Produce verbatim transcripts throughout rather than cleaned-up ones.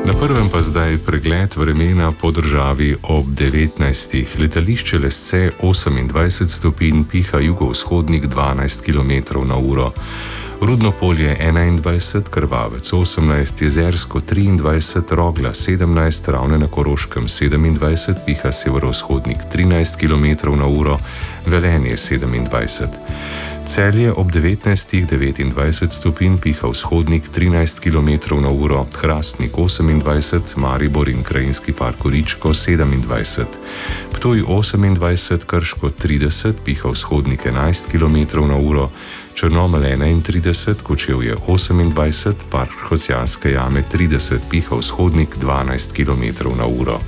Na prvem pa zdaj pregled vremena po državi ob devetnajstih. Letališče Lesce osemindvajset stopinj, piha jugovzhodnik dvanajst kilometrov na uro. Rudno Polje enaindvajset, Krvavec osemnajst, Jezersko triindvajset, Rogla sedemnajst, Ravne na Koroškem sedemindvajset, piha severovzhodnik trinajst kilometrov na uro, Velenje sedemindvajset. Celje ob devetnajstih devetindvajset stopinj, piha vzhodnik trinajst kilometrov na uro, Hrastnik osemindvajset, Maribor in Krajinski park Goričko sedemindvajset. Ptuj osemindvajset, Krško trideset, piha vzhodnik enajst kilometrov na uro, Črnomelj enaintrideset, Kočevje osemindvajset, Park Škocjanske jame trideset, piha vzhodnik dvanajst kilometrov na uro.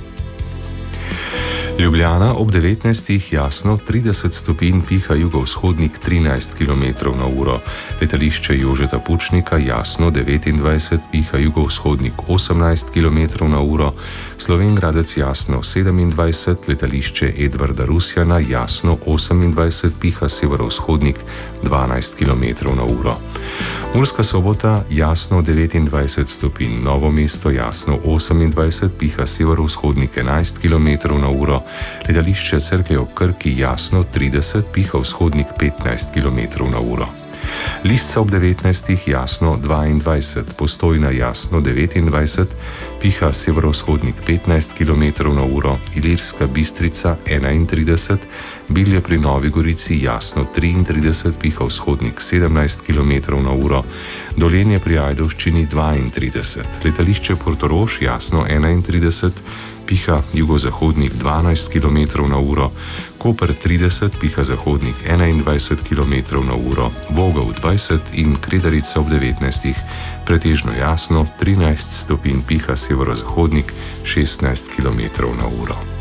Ljubljana ob devetnajstih jasno trideset stopinj, piha jugovzhodnik trinajst kilometrov na uro. Letališče Jožeta Pučnika jasno devetindvajset, piha jugovzhodnik osemnajst kilometrov na uro. Slovenj Gradec jasno sedemindvajset, letališče Edvarda Rusjana jasno osemindvajset, piha severovzhodnik dvanajst kilometrov na uro. Murska Sobota jasno devetindvajset stopinj, Novo mesto jasno osemindvajset, piha severovzhodnik enajst kilometrov na uro. Letališče Cerklje ob Krki jasno trideset, piha vzhodnik petnajst kilometrov na uro. Lisca ob devetnajstih jasno dvaindvajset, Postojna jasno devetindvajset, piha severovzhodnik petnajst kilometrov na uro, Ilirska Bistrica enaintrideset, Bilje pri Novi Gorici jasno triintrideset, piha vzhodnik sedemnajst kilometrov na uro, Dolenje pri Ajdovščini dvaintrideset, letališče Portorož jasno enaintrideset, piha jugozahodnik dvanajst kilometrov na uro, Koper trideset, piha zahodnik enaindvajset kilometrov na uro, Vogel dvajset in Kredarica ob devetnajstih, pretežno jasno trinajst stopinj, piha severozahodnik šestnajst kilometrov na uro.